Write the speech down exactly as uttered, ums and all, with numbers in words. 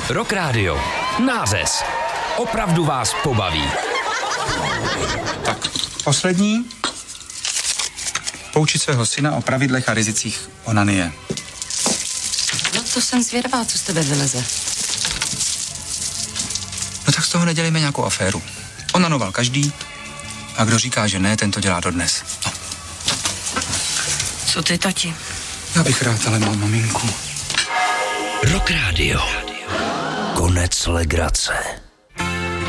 Rock Radio. Nářez. Opravdu vás pobaví. Tak, poslední. Poučit svého syna o pravidlech a rizicích onanie. No to jsem zvědavá, co z tebe vyleze. No tak z toho nedělejme nějakou aféru. Onanoval každý a kdo říká, že ne, ten to dělá dodnes. No. Co ty, tati? Já bych rád, ale mám maminku. Rock Radio. Konec legrace.